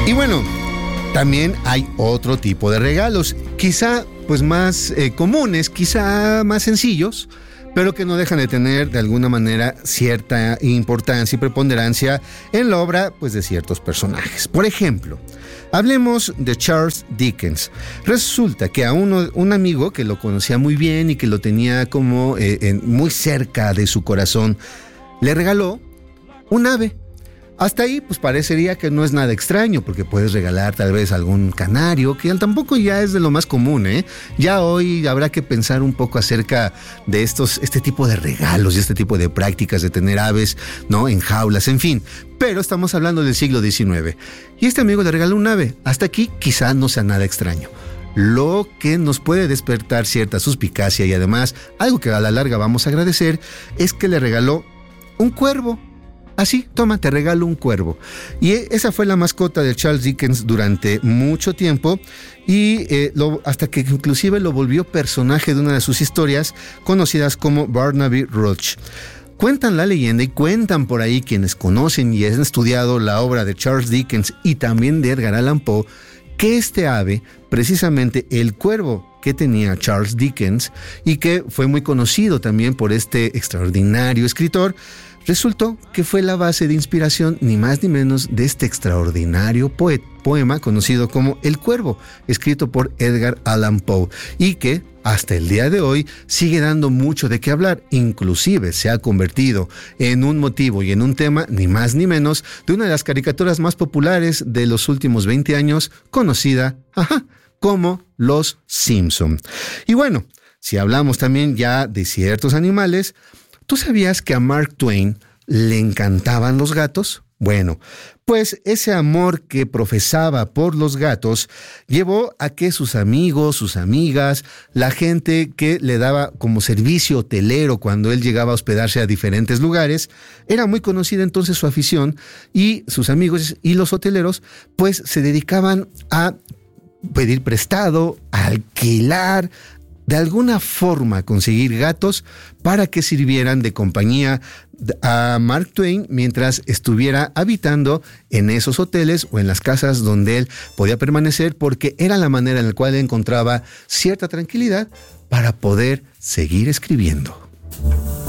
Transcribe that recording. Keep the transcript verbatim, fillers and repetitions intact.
Y bueno, también hay otro tipo de regalos, quizá pues más eh, comunes, quizá más sencillos, pero que no dejan de tener de alguna manera cierta importancia y preponderancia en la obra pues, de ciertos personajes. Por ejemplo, hablemos de Charles Dickens. Resulta que a uno, un amigo que lo conocía muy bien y que lo tenía como eh, en, muy cerca de su corazón, le regaló un ave. Hasta ahí, pues parecería que no es nada extraño, porque puedes regalar tal vez algún canario, que tampoco ya es de lo más común, ¿eh? Ya hoy habrá que pensar un poco acerca de estos, este tipo de regalos y este tipo de prácticas de tener aves, ¿no? En jaulas, en fin. Pero estamos hablando del siglo diecinueve. Y este amigo le regaló un ave. Hasta aquí quizá no sea nada extraño. Lo que nos puede despertar cierta suspicacia y además algo que a la larga vamos a agradecer es que le regaló un cuervo. Así, toma, te regalo un cuervo. Y esa fue la mascota de Charles Dickens durante mucho tiempo y eh, lo, hasta que inclusive lo volvió personaje de una de sus historias conocidas como Barnaby Rudge. Cuentan la leyenda y cuentan por ahí quienes conocen y han estudiado la obra de Charles Dickens y también de Edgar Allan Poe, que este ave, precisamente el cuervo que tenía Charles Dickens y que fue muy conocido también por este extraordinario escritor, resultó que fue la base de inspiración ni más ni menos de este extraordinario poet, poema conocido como El Cuervo, escrito por Edgar Allan Poe y que hasta el día de hoy sigue dando mucho de qué hablar, inclusive se ha convertido en un motivo y en un tema ni más ni menos de una de las caricaturas más populares de los últimos veinte años, conocida, ajá, como Los Simpson. Y bueno, si hablamos también ya de ciertos animales, ¿tú sabías que a Mark Twain le encantaban los gatos? Bueno, pues ese amor que profesaba por los gatos llevó a que sus amigos, sus amigas, la gente que le daba como servicio hotelero cuando él llegaba a hospedarse a diferentes lugares, era muy conocida entonces su afición y sus amigos y los hoteleros pues se dedicaban a pedir prestado, a alquilar, de alguna forma conseguir gatos para que sirvieran de compañía a Mark Twain mientras estuviera habitando en esos hoteles o en las casas donde él podía permanecer, porque era la manera en la cual encontraba cierta tranquilidad para poder seguir escribiendo.